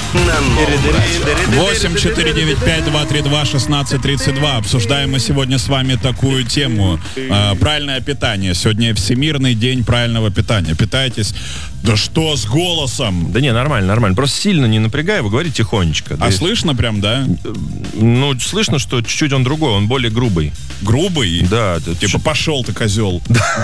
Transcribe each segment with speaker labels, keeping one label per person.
Speaker 1: на новом радио.
Speaker 2: 8495-232-1632. Обсуждаем мы сегодня с вами такую тему. Правильное питание. Сегодня Всемирный день правильного питания. Питайтесь. Да что с голосом?
Speaker 3: Да не, нормально. Просто сильно не напрягай, вы говорите тихонечко.
Speaker 2: А слышно прям, да?
Speaker 3: Ну, слышно, что чуть-чуть он другой, он более грубый.
Speaker 2: Грубый?
Speaker 3: Да.
Speaker 2: Типа пошел ты, козел.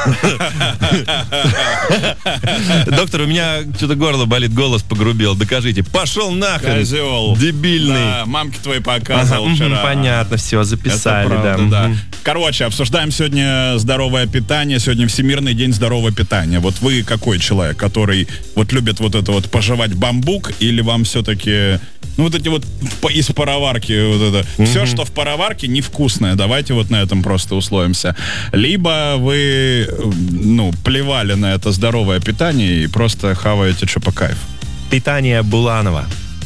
Speaker 3: Доктор, у меня что-то горло болит, голос погрубел. Докажите. Пошел нахрен.
Speaker 2: Козел.
Speaker 3: Дебильный.
Speaker 2: Да, мамке твоей показывал вчера.
Speaker 3: Понятно, все, записали,
Speaker 2: Это правда, да. Короче, обсуждаем сегодня здоровое питание. Сегодня Всемирный день здорового питания. Вот вы какой человек, который вот любит вот это вот пожевать бамбук, или вам все-таки, ну, вот эти вот из пароварки, вот это, все, что в пароварке, невкусное. Давайте вот на этом просто условимся. Либо вы, ну, плевали на это здоровое питание и просто хаваете, что по кайфу.
Speaker 3: Питание Буланова.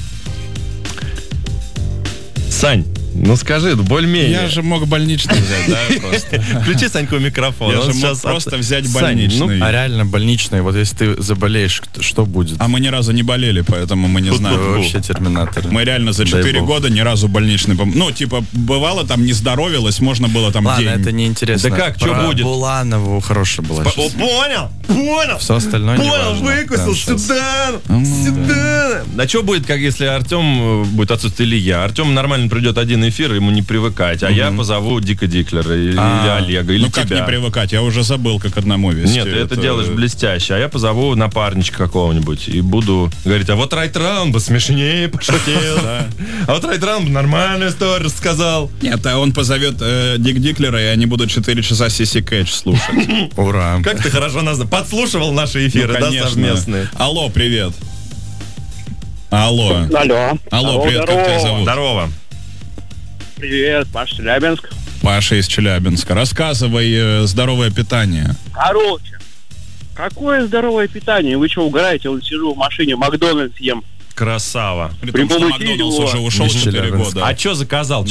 Speaker 3: Сань, ну скажи, более-менее.
Speaker 2: Я же мог больничный взять, да, просто.
Speaker 3: Включи Саньку микрофон.
Speaker 2: Я же мог просто взять больничный.
Speaker 4: А реально больничный, вот если ты заболеешь, что будет?
Speaker 2: А мы ни разу не болели, поэтому мы не знаем.
Speaker 4: Вообще терминатор.
Speaker 2: Мы реально за 4 года ни разу больничный... Ну, типа, бывало, там не здоровилось, можно было там
Speaker 4: Ладно,
Speaker 2: день.
Speaker 4: это неинтересно.
Speaker 3: Да как, что будет?
Speaker 4: Буланову хорошая была.
Speaker 3: Понял.
Speaker 4: Все остальное не
Speaker 3: Понял,
Speaker 4: важно.
Speaker 3: выкусил,
Speaker 4: Да,
Speaker 3: сюда. А что будет, как если Артем будет отсутствовать, или я? Артем нормально придет один эфир, ему не привыкать, а я позову Дика Диклера или Олега, или
Speaker 2: ну
Speaker 3: тебя.
Speaker 2: как не привыкать? Я уже забыл, как одному вести.
Speaker 3: Нет, ты это делаешь блестяще. А я позову напарничка какого-нибудь и буду говорить, а вот Райт Раун бы смешнее пошутил. А вот Райт Раун бы нормальную историю рассказал.
Speaker 2: Нет, а он позовет Дик Диклера, и они будут 4 часа Сиси Кэтч слушать.
Speaker 4: Ура.
Speaker 3: Как ты хорошо нас подслушивал наши эфиры, да, совместные?
Speaker 2: Алло, привет. Алло, привет, как тебя зовут?
Speaker 3: Здорово.
Speaker 5: Привет, Паша, Челябинск.
Speaker 2: Паша из Челябинска. Рассказывай здоровое питание.
Speaker 5: Короче, какое здоровое питание? Вы что, угораете? Вот сижу в машине, Макдональдс ем.
Speaker 3: Красава.
Speaker 2: При том, что
Speaker 5: прямом
Speaker 2: Макдоналдс
Speaker 5: эфире
Speaker 2: уже ушел
Speaker 4: из
Speaker 2: 4
Speaker 4: Челябинска.
Speaker 2: года.
Speaker 3: А что заказал?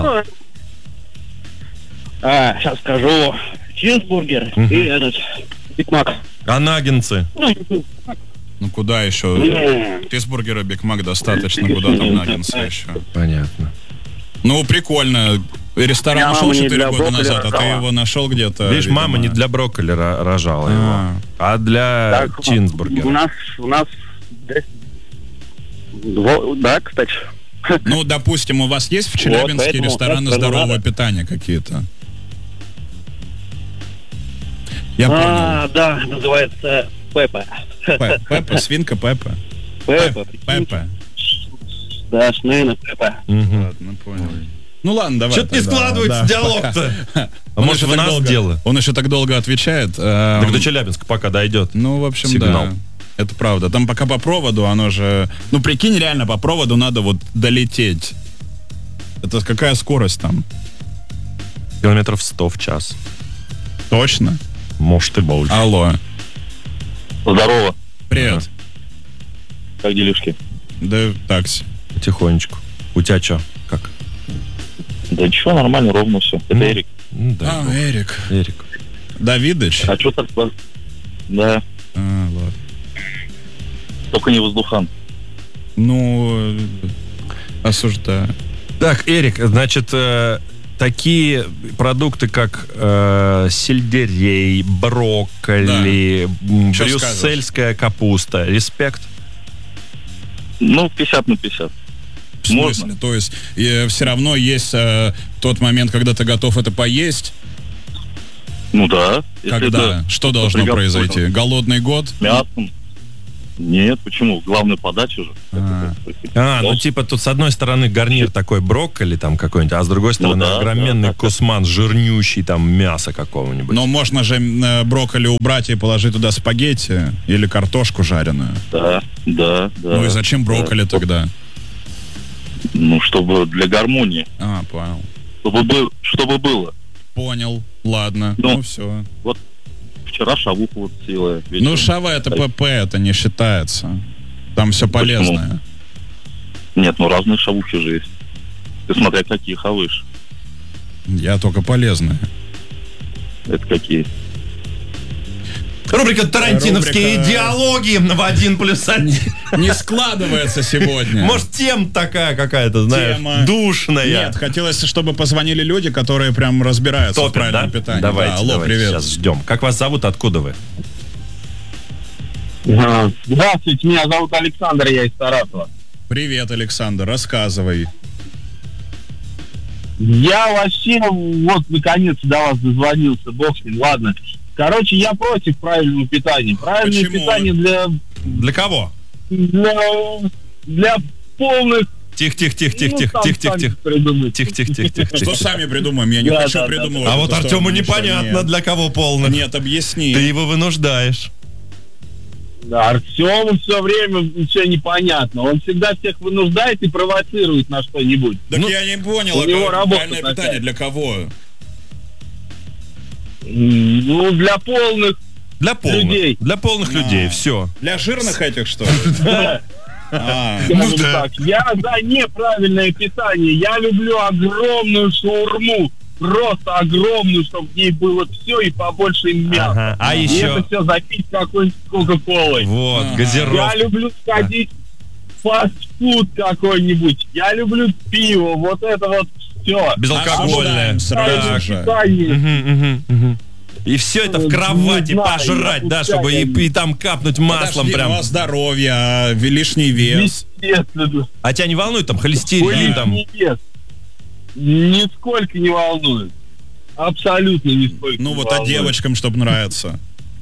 Speaker 5: Сейчас скажу. Чизбургер и этот, Биг Мак.
Speaker 3: А наггинсы?
Speaker 2: Ну куда еще? Чизбургера, Биг Мак достаточно, куда там наггинсы еще.
Speaker 3: Понятно.
Speaker 2: Ну, прикольно. Ресторан
Speaker 5: Я
Speaker 2: ушел
Speaker 5: мама не
Speaker 2: 4
Speaker 5: для
Speaker 2: года
Speaker 5: брокколи
Speaker 2: назад, а ты
Speaker 5: рожала.
Speaker 2: его нашел где-то.
Speaker 3: Видишь,
Speaker 2: видимо.
Speaker 3: мама не для брокколи рожала его, а для
Speaker 5: Так,
Speaker 3: чинсбургера.
Speaker 5: у нас да, кстати.
Speaker 2: Ну, допустим, у вас есть в Челябинске
Speaker 5: поэтому
Speaker 2: рестораны
Speaker 5: это
Speaker 2: здорового
Speaker 5: надо.
Speaker 2: питания какие-то? Я понял.
Speaker 5: Да, называется Пеппа.
Speaker 2: Пеппа, свинка Пеппа.
Speaker 5: Пеппа.
Speaker 2: Пеппа.
Speaker 5: Да, Шнейна Пеппа.
Speaker 2: Ладно, понял. Ну ладно, давай.
Speaker 3: Что-то не
Speaker 2: тогда,
Speaker 3: складывается
Speaker 2: да.
Speaker 3: диалог-то. А
Speaker 2: Он
Speaker 3: может,
Speaker 2: еще
Speaker 3: в
Speaker 2: так
Speaker 3: нас
Speaker 2: долго-
Speaker 3: дело?
Speaker 2: Он еще так долго отвечает.
Speaker 3: Так до Челябинска пока дойдет.
Speaker 2: Ну, в общем,
Speaker 3: Сигнал.
Speaker 2: да. Это правда. Там пока по проводу, оно же... Ну, прикинь, реально, по проводу надо вот долететь. Это какая скорость там?
Speaker 3: Километров 100 в час.
Speaker 2: Точно?
Speaker 3: Может, и больше.
Speaker 2: Алло.
Speaker 5: Здорово.
Speaker 2: Привет.
Speaker 5: Как делишки?
Speaker 2: Да, такси.
Speaker 3: Потихонечку. У тебя что? Как?
Speaker 5: Да ничего, нормально, ровно все. Это Эрик.
Speaker 3: Да,
Speaker 2: Эрик.
Speaker 3: Эрик.
Speaker 2: Давидыч?
Speaker 5: А что так? Да,
Speaker 2: Ладно.
Speaker 5: только не воздухан.
Speaker 2: Ну, осуждаю.
Speaker 3: Так, Эрик, значит, такие продукты, как сельдерей, брокколи,
Speaker 2: Чё
Speaker 3: брюссельская капуста. Респект?
Speaker 5: Ну, 50 на 50.
Speaker 2: В смысле? То есть все равно есть тот момент, когда ты готов это поесть?
Speaker 5: Ну да. Если
Speaker 2: Когда?
Speaker 5: это
Speaker 2: Что должно
Speaker 5: приготовлено
Speaker 2: произойти? Голодный год?
Speaker 5: с мясом. Нет, почему? Главная подача же.
Speaker 3: Ну типа тут с одной стороны гарнир такой брокколи там какой-нибудь, а с другой стороны
Speaker 5: да,
Speaker 3: огроменный
Speaker 5: да.
Speaker 3: кусман жирнющий там мяса какого-нибудь.
Speaker 2: Но можно же брокколи убрать и положить туда спагетти или картошку жареную.
Speaker 5: Да.
Speaker 2: Ну и зачем брокколи
Speaker 5: да.
Speaker 2: тогда?
Speaker 5: Ну, чтобы для гармонии.
Speaker 2: Понял.
Speaker 5: Чтобы было.
Speaker 2: Понял. Ладно.
Speaker 5: Ну,
Speaker 2: Ну все.
Speaker 5: Вчера шавуху вот съела.
Speaker 2: Ну шава это ПП, это не считается. Там все полезное.
Speaker 5: Нет, ну разные шавухи же есть. Ты смотря какие хавышь.
Speaker 2: Я только полезное.
Speaker 5: Это какие?
Speaker 3: Рубрика «Тарантиновские
Speaker 2: Рубрика-
Speaker 3: диалоги» в 1+1.
Speaker 2: Не складывается сегодня.
Speaker 3: Может, тема такая какая-то, знаешь,
Speaker 2: Тема.
Speaker 3: душная.
Speaker 2: Нет, хотелось, чтобы позвонили люди, которые прям разбираются в
Speaker 3: Топят,
Speaker 2: правильном
Speaker 3: да?
Speaker 2: питании.
Speaker 3: Давайте,
Speaker 2: Да, алло,
Speaker 3: давайте,
Speaker 2: привет.
Speaker 3: сейчас ждем. Как вас зовут, откуда вы?
Speaker 5: Здравствуйте, меня зовут Александр, я из Саратова.
Speaker 2: Привет, Александр, рассказывай.
Speaker 5: Я вообще, вот, наконец-то до вас дозвонился, бог с ним, ладно. Короче, я против правильного питания. Правильное
Speaker 2: Почему?
Speaker 5: питание
Speaker 3: Для кого?
Speaker 5: для полных...
Speaker 3: Тихо-тихо-тихо-тихо-тихо. Тихо-тихо-тихо-тихо.
Speaker 2: Что сами придумаем? Я не
Speaker 5: Да,
Speaker 2: хочу
Speaker 5: да, да.
Speaker 2: придумывать.
Speaker 3: А вот
Speaker 2: это, что
Speaker 3: Артему
Speaker 2: Миша,
Speaker 3: непонятно,
Speaker 2: нет.
Speaker 3: для кого полных.
Speaker 2: Нет, объясни.
Speaker 3: Ты его вынуждаешь.
Speaker 5: Да, Артему все время все непонятно. Он всегда всех вынуждает и провоцирует на что-нибудь.
Speaker 2: Так
Speaker 3: Ну,
Speaker 2: я не понял,
Speaker 5: у него
Speaker 2: а
Speaker 5: работа
Speaker 2: правильное
Speaker 5: такая.
Speaker 2: питание для кого?
Speaker 5: Ну, для полных.
Speaker 3: Для полных.
Speaker 5: Людей.
Speaker 3: Для полных людей, все.
Speaker 2: Для жирных этих, что ли? А,
Speaker 5: Скажем так, я за неправильное питание. Я люблю огромную шаурму. Просто огромную, чтобы в ней было все и побольше мяса.
Speaker 3: Ага. А
Speaker 5: И
Speaker 3: еще...
Speaker 5: это все запить какой-нибудь кока-колой.
Speaker 3: Вот,
Speaker 2: Ага.
Speaker 5: Я
Speaker 3: газировка.
Speaker 5: люблю сходить в фастфуд какой-нибудь. Я люблю пиво. Вот это вот все.
Speaker 3: Безалкогольное.
Speaker 2: Осуждаем сразу же.
Speaker 3: И все это в
Speaker 5: Не
Speaker 3: кровати
Speaker 5: знаю,
Speaker 3: пожрать,
Speaker 5: я
Speaker 3: да, чтобы и там капнуть маслом
Speaker 2: Подожди,
Speaker 3: прям.
Speaker 2: ну а здоровье, а лишний вес.
Speaker 5: Естественно.
Speaker 3: А тебя не волнует там холестерин там?
Speaker 5: Нет. Нисколько не волнует. Абсолютно нисколько
Speaker 2: Ну
Speaker 5: не
Speaker 2: вот, а
Speaker 5: волнует.
Speaker 2: девочкам, чтобы нравится.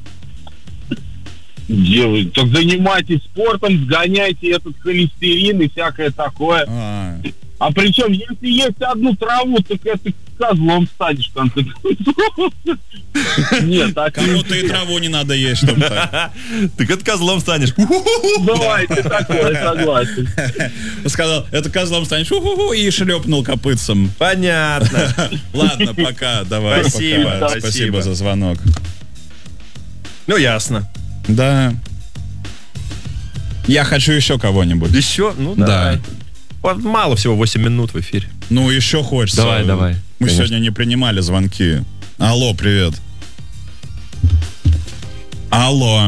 Speaker 5: Делай. Так занимайтесь спортом, сгоняйте этот холестерин и всякое такое.
Speaker 2: А,
Speaker 5: А причем, если есть одну траву, так это козлом станешь в конце концов. Нет, так
Speaker 2: кому-то и траву не надо есть, чтобы так.
Speaker 3: Так это козлом станешь.
Speaker 5: давайте такое, согласен.
Speaker 2: Сказал, это козлом станешь, уху-ху, и шлепнул копытцем.
Speaker 3: Понятно.
Speaker 2: Ладно, пока, давай,
Speaker 3: Спасибо,
Speaker 2: пока.
Speaker 3: спасибо.
Speaker 2: Спасибо за звонок.
Speaker 3: Ну, ясно.
Speaker 2: Да. Я хочу еще кого-нибудь.
Speaker 3: Еще? Ну,
Speaker 2: Да.
Speaker 3: давай. Вот мало всего, 8 минут в эфире.
Speaker 2: Ну, еще хочется.
Speaker 3: Давай.
Speaker 2: Мы
Speaker 3: Конечно.
Speaker 2: сегодня не принимали звонки. Алло, привет. Алло.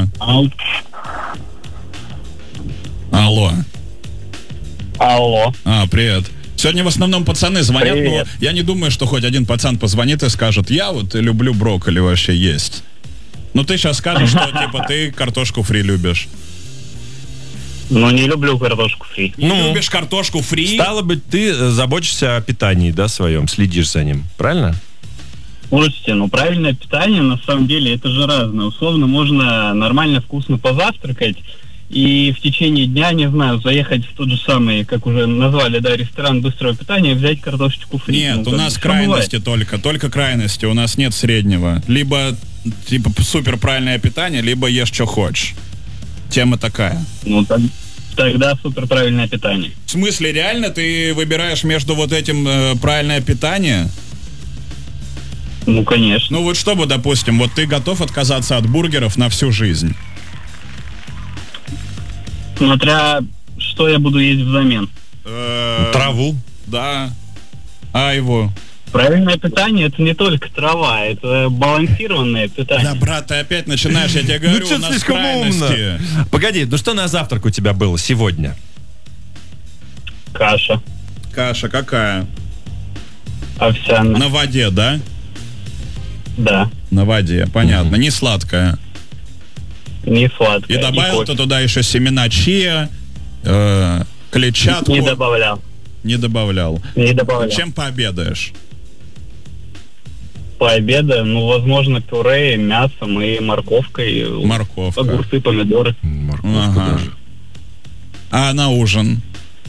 Speaker 2: Алло.
Speaker 5: Алло.
Speaker 2: Привет. Сегодня в основном пацаны звонят,
Speaker 5: Привет.
Speaker 2: но я не думаю, что хоть один пацан позвонит и скажет, я вот люблю брокколи вообще есть. Ну, ты сейчас скажешь, что, типа, ты картошку фри любишь.
Speaker 5: Ну, не люблю картошку фри.
Speaker 2: Не
Speaker 3: Ну.
Speaker 2: любишь картошку фри?
Speaker 3: Стало быть, ты заботишься о питании, да, своем, следишь за ним, правильно?
Speaker 6: Слушайте, ну правильное питание на самом деле это же разное. Условно можно нормально, вкусно позавтракать и в течение дня, не знаю, заехать в тот же самый, как уже назвали, да, ресторан быстрого питания, взять картошечку фри.
Speaker 2: Нет,
Speaker 6: Ну,
Speaker 2: у
Speaker 6: как
Speaker 2: нас
Speaker 6: бы, всё
Speaker 2: крайности только крайности, у нас нет среднего. Либо, типа, супер правильное питание, либо ешь, что хочешь. Тема такая.
Speaker 6: бывает. Ну, тогда супер правильное питание.
Speaker 2: В смысле, реально ты выбираешь между вот этим правильное питание?
Speaker 6: Ну, конечно.
Speaker 2: Ну вот чтобы, допустим, вот ты готов отказаться от бургеров на всю жизнь?
Speaker 6: Смотря, что я буду есть взамен.
Speaker 3: Траву.
Speaker 2: Да. Айву.
Speaker 6: Правильное питание это не только трава, это балансированное питание.
Speaker 2: Да, брат, ты опять начинаешь, я тебе говорю,
Speaker 3: чё
Speaker 2: у нас
Speaker 3: слишком
Speaker 2: крайности.
Speaker 3: умно. Погоди, ну что на завтрак у тебя было сегодня?
Speaker 6: Каша
Speaker 2: Каша какая?
Speaker 6: овсяная,
Speaker 2: На воде, да?
Speaker 6: да,
Speaker 2: На воде, понятно. Не сладкая.
Speaker 6: не сладкая.
Speaker 2: И добавил
Speaker 6: кофе.
Speaker 2: ты туда еще семена чиа, клетчатку.
Speaker 6: Не добавлял.
Speaker 2: Не добавлял.
Speaker 6: Не добавлял.
Speaker 2: Чем пообедаешь?
Speaker 6: Пообедаем, ну, возможно, пюре, мясом и морковкой.
Speaker 2: Морковка.
Speaker 6: Огурцы, помидоры.
Speaker 3: Морковку
Speaker 2: Ага.
Speaker 3: даже.
Speaker 2: А на ужин?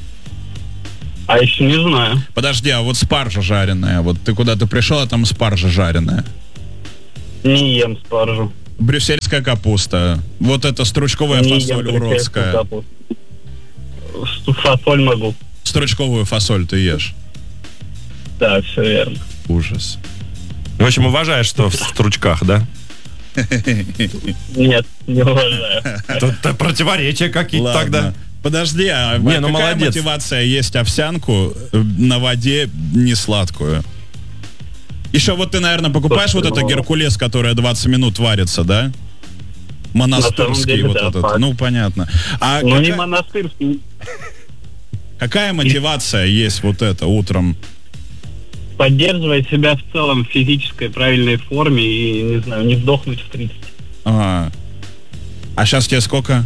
Speaker 6: А еще не знаю.
Speaker 2: Подожди, а вот спаржа жареная. Вот ты куда-то пришел, а там спаржа жареная.
Speaker 6: Не ем спаржу.
Speaker 2: Брюссельская капуста. Вот это стручковая
Speaker 6: Не ем
Speaker 2: фасоль
Speaker 6: брюссельскую
Speaker 2: уродская.
Speaker 6: капусту. Фасоль могу.
Speaker 2: Стручковую фасоль ты ешь.
Speaker 6: Да, все верно.
Speaker 2: Ужас.
Speaker 3: В общем, уважаешь, что в стручках, да?
Speaker 6: Нет, не уважаю.
Speaker 3: Тут противоречия какие-то тогда.
Speaker 2: Подожди, а
Speaker 3: Не, ну
Speaker 2: какая
Speaker 3: молодец.
Speaker 2: мотивация есть овсянку на воде не сладкую? Еще вот ты, наверное, покупаешь вот это
Speaker 6: Ну,
Speaker 2: геркулес, которая 20 минут варится, да? Монастырский
Speaker 6: деле,
Speaker 2: вот
Speaker 6: да,
Speaker 2: этот.
Speaker 6: факт.
Speaker 2: Ну, понятно. А
Speaker 6: Ну, не
Speaker 2: какая,
Speaker 6: монастырский.
Speaker 2: какая мотивация есть вот это утром?
Speaker 6: Поддерживать себя в целом в физической правильной форме и, не знаю, не сдохнуть в 30.
Speaker 2: А сейчас тебе сколько?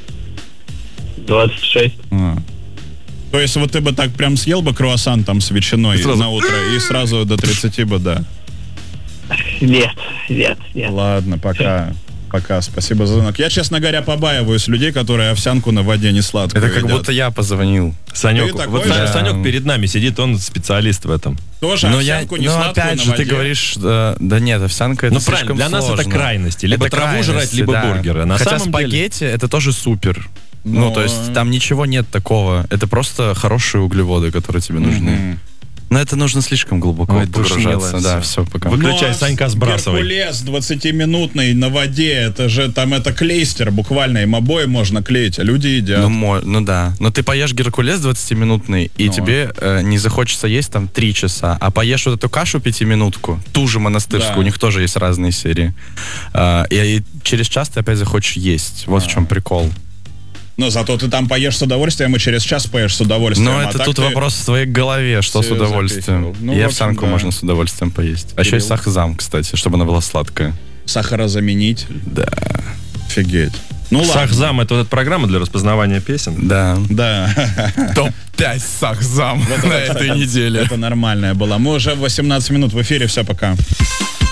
Speaker 6: 26.
Speaker 2: То есть вот ты бы так прям съел бы круассан там с ветчиной на утро и сразу до 30 бы, да.
Speaker 6: Нет.
Speaker 2: Ладно, пока. Пока, спасибо за звонок. Я, честно говоря, побаиваюсь людей, которые овсянку на воде не сладкую
Speaker 4: Это как
Speaker 2: едят.
Speaker 4: будто я позвонил.
Speaker 3: Санек,
Speaker 2: Ты такой
Speaker 3: вот
Speaker 2: же?
Speaker 3: Санек перед нами сидит, он специалист в этом.
Speaker 2: Тоже
Speaker 4: Но
Speaker 2: овсянку не сладкую
Speaker 4: опять
Speaker 2: на
Speaker 4: же,
Speaker 2: воде.
Speaker 4: ты говоришь, да нет, овсянка это
Speaker 3: Ну правильно,
Speaker 4: слишком
Speaker 3: для нас это
Speaker 4: сложно.
Speaker 3: крайности. Либо
Speaker 4: Это
Speaker 3: траву жрать,
Speaker 4: крайности,
Speaker 3: либо
Speaker 4: да.
Speaker 3: бургеры. На
Speaker 4: Хотя
Speaker 3: самом деле...
Speaker 4: спагетти это тоже супер.
Speaker 2: Но-
Speaker 4: Ну, то есть там ничего нет такого. Это просто хорошие углеводы, которые тебе нужны. Но это нужно слишком глубоко
Speaker 3: Ой, душнило
Speaker 4: погружаться. Да, все, пока.
Speaker 3: Выключай,
Speaker 2: Ну, а
Speaker 3: Санька, сбрасывай.
Speaker 2: Геркулес 20-минутный на воде, это же там это клейстер, буквально им обои можно клеить, а люди едят.
Speaker 4: Ну да. Но ты поешь Геркулес 20-минутный, и
Speaker 2: Ну.
Speaker 4: тебе не захочется есть там 3 часа, а поешь вот эту кашу 5-минутку, ту же монастырскую,
Speaker 2: Да.
Speaker 4: у них тоже есть разные серии. И через час ты опять захочешь есть. Вот в чем прикол.
Speaker 2: Но зато ты там поешь с удовольствием и через час поешь с удовольствием.
Speaker 4: Но
Speaker 2: а
Speaker 4: это
Speaker 2: так
Speaker 4: тут
Speaker 2: ты-
Speaker 4: вопрос в твоей голове, что с
Speaker 2: всё
Speaker 4: удовольствием.
Speaker 2: запихивал. Ну,
Speaker 4: И
Speaker 2: в общем,
Speaker 4: овсянку
Speaker 2: да.
Speaker 4: можно с удовольствием поесть. А еще есть
Speaker 2: Кирилл.
Speaker 4: сахзам, кстати, чтобы она была сладкая.
Speaker 2: Сахарозаменитель.
Speaker 4: Да.
Speaker 2: Офигеть. Ну ладно.
Speaker 3: Сахзам — это вот эта программа для распознавания песен.
Speaker 4: Да.
Speaker 2: Да.
Speaker 4: Топ-5 сахзам на этой неделе.
Speaker 2: Это нормальная была. Мы уже в 18 минут в эфире. Все, пока.